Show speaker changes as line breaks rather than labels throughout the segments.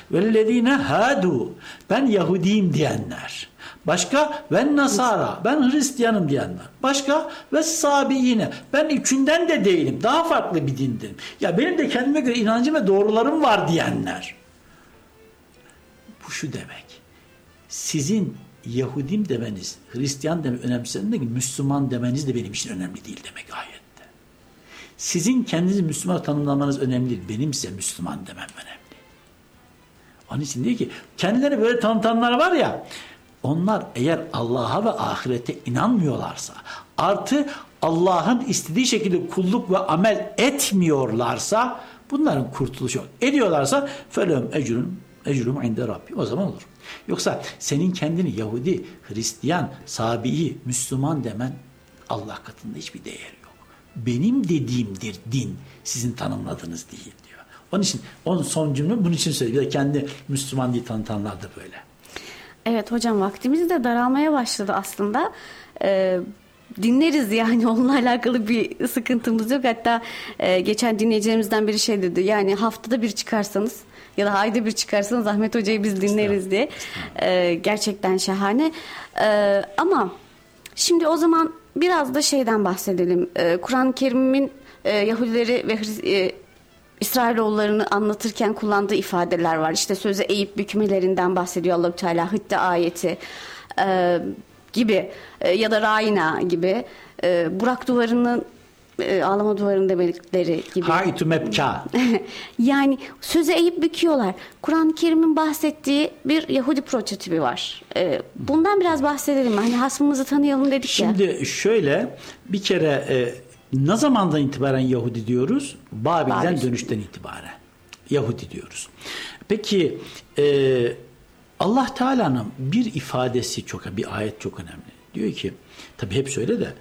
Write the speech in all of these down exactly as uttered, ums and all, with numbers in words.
Vellezine hadu, ben Yahudiyim diyenler. Başka ve Nasara, ben Hristiyanım diyenler. Başka ve Sabiine, ben üçünden de değilim. Daha farklı bir dindim. Ya benim de kendime göre inancım ve doğrularım var diyenler. Bu şu demek. Sizin Yahudim demeniz, Hristiyan demeniz önemli, Müslüman demeniz de benim için önemli değil demek ayette. Sizin kendinizi Müslüman tanımlamanız önemli değil. Benim size Müslüman demem önemli. Onun için diyor ki kendileri böyle tanıtanlar var ya, onlar eğer Allah'a ve ahirete inanmıyorlarsa, artı Allah'ın istediği şekilde kulluk ve amel etmiyorlarsa, bunların kurtuluşu yok. Ediyorlarsa felehum ecrun ecrum inde Rabbi. O zaman olur. Yoksa senin kendini Yahudi, Hristiyan, Sabi'i, Müslüman demen Allah katında hiçbir değeri yok. Benim dediğimdir din, sizin tanımladığınız değil diyor. Onun için onun son cümle bunun için söylüyor. Bir de kendi Müslüman diye tanıtanlar da böyle.
Evet hocam, vaktimiz de daralmaya başladı aslında. Ee, dinleriz yani, onunla alakalı bir sıkıntımız yok. Hatta e, geçen dinleyicilerimizden biri şey dedi. Yani haftada bir çıkarsanız ya da ayda bir çıkarsanız Ahmet Hoca'yı biz dinleriz diye. Ee, gerçekten şahane. Ee, ama şimdi o zaman biraz da şeyden bahsedelim. Ee, Kur'an-ı Kerim'in e, Yahudileri ve e, İsrailoğullarını anlatırken kullandığı ifadeler var. İşte sözü eğip bükmelerinden bahsediyor Allah-u Teala. Hıdde ayeti e, gibi e, ya da Rayna gibi. E, Burak duvarının e, ağlama duvarının demekleri gibi.
Haytu mebka.
Yani sözü eğip büküyorlar. Kur'an-ı Kerim'in bahsettiği bir Yahudi prototipi var. E, bundan biraz bahsedelim. Hani hasmımızı tanıyalım dedik
Şimdi
ya.
Şimdi şöyle bir kere e, ne zamandan itibaren Yahudi diyoruz? Babil'den
Babil.
dönüşten itibaren Yahudi diyoruz. Peki e, Allah Teala'nın bir ifadesi çok, bir ayet çok önemli. Diyor ki, tabi hep söyle de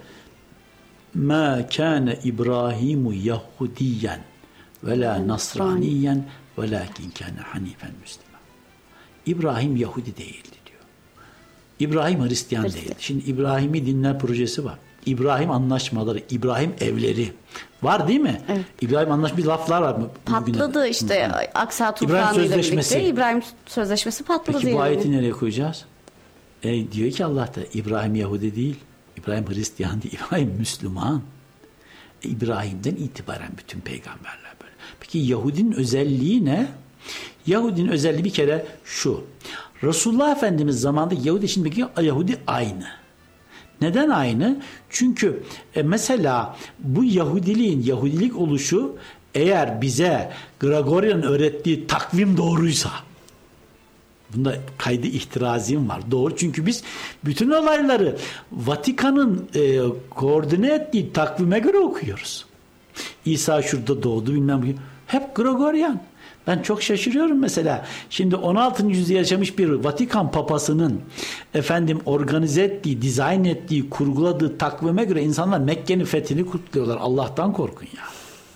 مَا كَانَ İbrahimu Yahudiyen ve la Nasraniyen velakin kâne hanifen Müslüman. İbrahim Yahudi değildi diyor. İbrahim Hristiyan
Hristiyan.
değildi. Şimdi İbrahimi dinler projesi var. İbrahim anlaşmaları, İbrahim evleri var değil mi?
Evet.
İbrahim anlaşması laflar var mı?
Patladı
Bugüne?
işte Aksa
İbrahim
tufanıyla
Sözleşmesi.
birlikte. İbrahim Sözleşmesi patladı.
Peki bu
yani.
ayeti nereye koyacağız? E, diyor ki Allah da İbrahim Yahudi değil. İbrahim Hristiyan değil. İbrahim Müslüman. E, İbrahim'den itibaren bütün peygamberler böyle. Peki Yahudinin özelliği ne? Yahudinin özelliği bir kere şu. Resulullah Efendimiz zamanında Yahudi, şimdi Yahudi aynı. Neden aynı? Çünkü e, mesela bu Yahudiliğin, Yahudilik oluşu eğer bize Gregorian öğrettiği takvim doğruysa, bunda kaydı ihtirazim var. Doğru, çünkü biz bütün olayları Vatikan'ın e, koordine ettiği takvime göre okuyoruz. İsa şurada doğdu bilmem ne. Hep Gregorian. Ben çok şaşırıyorum mesela. Şimdi on altıncı yüzyılda yaşamış bir Vatikan papasının efendim organize ettiği, dizayn ettiği, kurguladığı takvime göre insanlar Mekke'nin fethini kutluyorlar. Allah'tan korkun ya.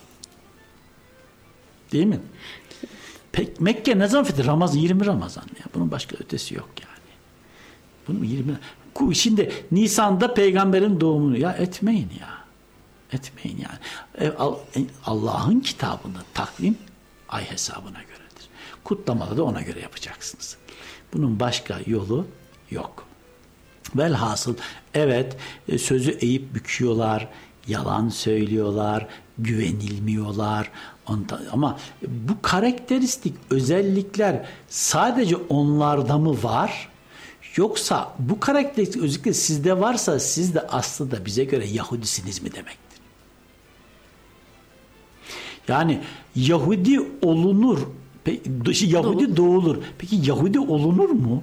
Değil mi? Peki, Mekke ne zaman fethi? Ramazan, yirmi Ramazan. Ya. Bunun başka ötesi yok yani. Bunun yirmi. Şimdi Nisan'da peygamberin doğumunu ya etmeyin ya. Etmeyin yani. Allah'ın kitabında takvim ay hesabına göredir. Kutlamaları da ona göre yapacaksınız. Bunun başka yolu yok. Velhasıl evet, sözü eğip büküyorlar, yalan söylüyorlar, güvenilmiyorlar. Ama bu karakteristik özellikler sadece onlarda mı var? Yoksa bu karakteristik özellikle sizde varsa siz de aslında bize göre Yahudisiniz mi demektir? Yani Yahudi olunur, Yahudi doğulur. Peki Yahudi olunur mu?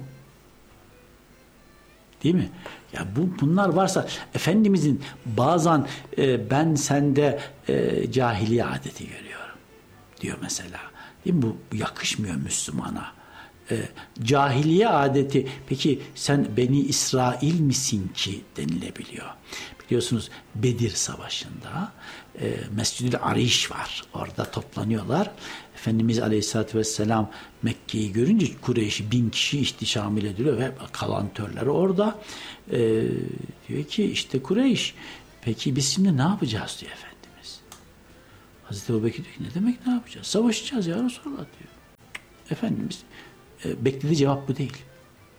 Değil mi? Ya bu bunlar varsa Efendimizin bazen e, ben sende e, cahiliye adeti görüyorum diyor mesela. Değil mi? Bu yakışmıyor Müslümana. E, cahiliye adeti, peki sen Beni İsrail misin ki denilebiliyor. Biliyorsunuz Bedir Savaşı'nda e, Mescid-i Ariş var. Orada toplanıyorlar. Efendimiz Aleyhisselatü Vesselam Mekke'yi görünce Kureyş'i bin kişi ihtişamil ediliyor ve kalan törleri orada. E, diyor ki işte Kureyş, peki biz şimdi ne yapacağız diyor Efendimiz. Hazreti Ebubekir diyor ki ne demek ne yapacağız? Savaşacağız ya Resulallah diyor. Efendimiz e, beklediği cevap bu değil.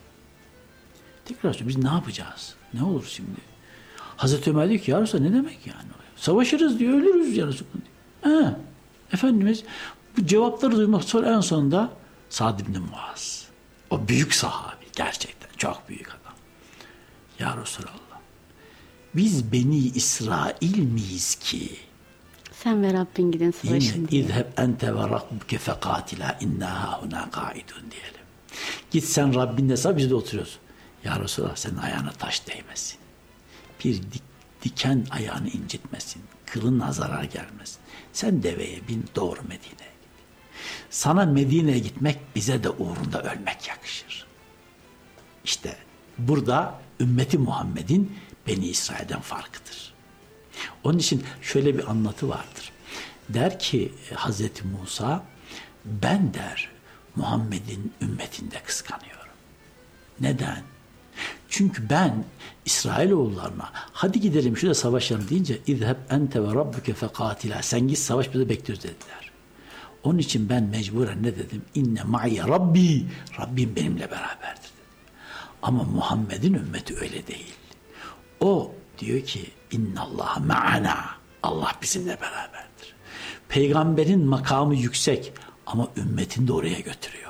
Tekrar söylüyorum, biz ne yapacağız? Ne olur şimdi? Hazreti Ömer diyor ki ya Resulallah ne demek yani? Savaşırız diyor, ölürüz ya Resulallah diyor. Ha. Efendimiz bu cevapları duymak sonra en sonunda Sa'd ibn Muaz. O büyük sahabi gerçekten çok büyük adam. Ya Resulallah biz Beni İsrail miyiz ki?
Sen ve Rabbin gidin savaşın diye.
İzheb ente ve rabbuke fekatila inna hahuna kaidun diyelim. Git sen Rabbinle savaş, biz de oturuyoruz. Ya Resulallah senin ayağına taş değmesin. Bir dik, diken ayağını incitmesin. Kılına zarar gelmesin. Sen deveye bin, doğru Medine'ye git. Sana Medine'ye gitmek, bize de uğrunda ölmek yakışır. İşte burada ümmeti Muhammed'in Beni İsrail'den farkıdır. Onun için şöyle bir anlatı vardır. Der ki Hazreti Musa, ben der Muhammed'in ümmetinde kıskanıyorum. Neden? Çünkü ben İsrailoğullarına hadi gidelim şurada savaşalım deyince İzheb ente ve rabbuke fekatila, sen git savaş, bizi bekliyoruz dediler. Onun için ben mecburen ne dedim? İnne ma'ye Rabbi, Rabbim benimle beraberdir dedim. Ama Muhammed'in ümmeti öyle değil. O diyor ki İnnallâhe ma'ana, Allah bizimle beraberdir. Peygamberin makamı yüksek ama ümmetini de oraya götürüyor.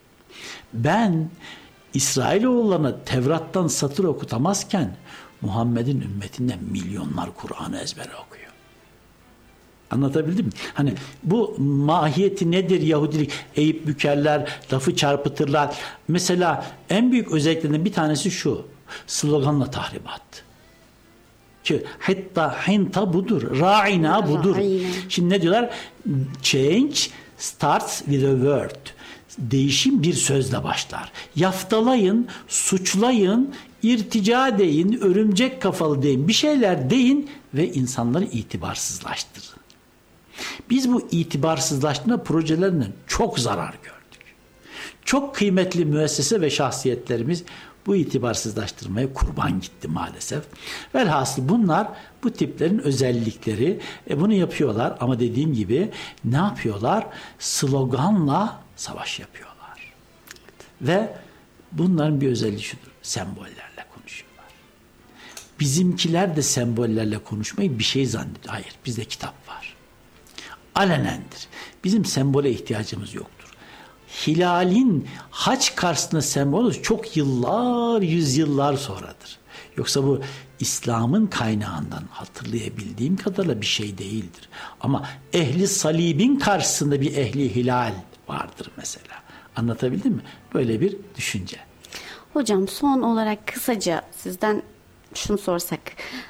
Ben İsrailoğullarına Tevrat'tan satır okutamazken Muhammed'in ümmetinden milyonlar Kur'an'ı ezbere okuyor. Anlatabildim mi? Hani bu mahiyeti nedir Yahudilik? Eğip bükerler, lafı çarpıtırlar. Mesela en büyük özelliklerinden bir tanesi şu. Sloganla tahribat. Ki hatta hinta budur. Ra'ina budur. Şimdi ne diyorlar? Change starts with a word. Değişim bir sözle başlar. Yaftalayın, suçlayın, irtica deyin, örümcek kafalı deyin, bir şeyler deyin ve insanları itibarsızlaştırın. Biz bu itibarsızlaştırma projelerinden çok zarar gördük. Çok kıymetli müessese ve şahsiyetlerimiz bu itibarsızlaştırmaya kurban gitti maalesef. Velhasıl bunlar bu tiplerin özellikleri. E bunu yapıyorlar ama dediğim gibi ne yapıyorlar? Sloganla savaş yapıyorlar. Ve bunların bir özelliği şudur. Sembollerle konuşuyorlar. Bizimkiler de sembollerle konuşmayı bir şey zannediyor. Hayır, bizde kitap var. Alenendir. Bizim sembole ihtiyacımız yoktur. Hilalin haç karşısında sembol çok yıllar, yüzyıllar sonradır. Yoksa bu İslam'ın kaynağından hatırlayabildiğim kadarıyla bir şey değildir. Ama ehli salibin karşısında bir ehli hilal vardır mesela. Anlatabildim mi? Böyle bir düşünce.
Hocam son olarak kısaca sizden şunu sorsak.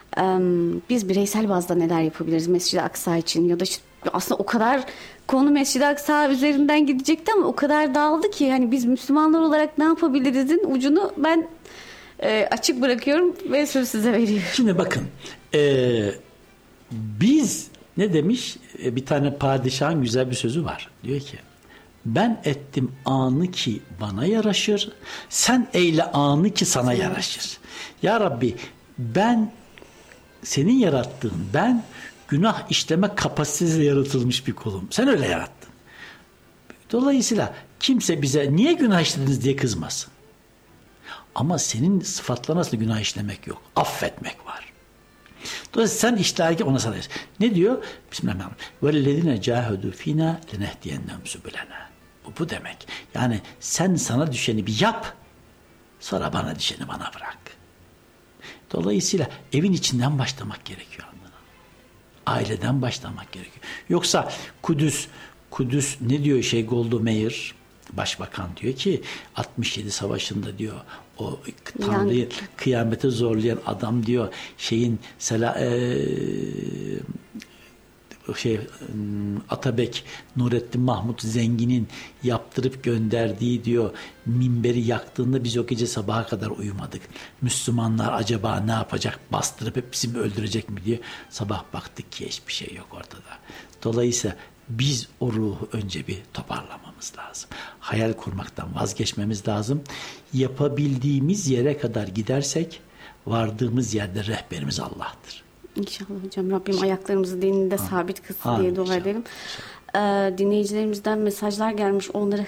Biz bireysel bazda neler yapabiliriz Mescid-i Aksa için? Ya da işte aslında o kadar konu Mescid-i Aksa üzerinden gidecekti ama o kadar dağıldı ki hani biz Müslümanlar olarak ne yapabiliriz'in ucunu ben e, açık bırakıyorum ve söz size veriyorum.
Şimdi bakın e, biz ne demiş? E, bir tane padişahın güzel bir sözü var. Diyor ki ben ettim anı ki bana yaraşır, sen eyle anı ki sana yaraşır. Ya Rabbi ben senin yarattığın, ben günah işleme kapasitesiyle yaratılmış bir kulum. Sen öyle yarattın. Dolayısıyla kimse bize niye günah işlediniz diye kızmasın. Ama senin sıfatlarına nasıl günah işlemek yok. Affetmek var. Dolayısıyla sen işlerken ona sana ne diyor? Bismillahirrahmanirrahim. وَالَّذِينَ جَاهَدُوا ف۪ينَا لَنَهْدِيَنَّهُمْ سُبُلَنَا. Bu, bu demek. Yani sen sana düşeni bir yap, sonra bana düşeni bana bırak. Dolayısıyla evin içinden başlamak gerekiyor. Aileden başlamak gerekiyor. Yoksa Kudüs, Kudüs ne diyor şey Golda Başbakan diyor ki altmış yedi savaşında diyor o Tanrı'yı yani, kıyamete zorlayan adam diyor şeyin sela, e, şey Atabek Nurettin Mahmut Zengin'in yaptırıp gönderdiği diyor minberi yaktığında biz o gece sabaha kadar uyumadık. Müslümanlar acaba ne yapacak? Bastırıp hep bizi mi öldürecek mi diye sabah baktık ki hiçbir şey yok ortada. Dolayısıyla biz o ruhu önce bir toparlamamız lazım. Hayal kurmaktan vazgeçmemiz lazım. Yapabildiğimiz yere kadar gidersek vardığımız yerde rehberimiz Allah'tır.
İnşallah hocam. Rabbim ayaklarımızı dininde ha. sabit kılsın diye dua edelim. Ee, dinleyicilerimizden mesajlar gelmiş. Onları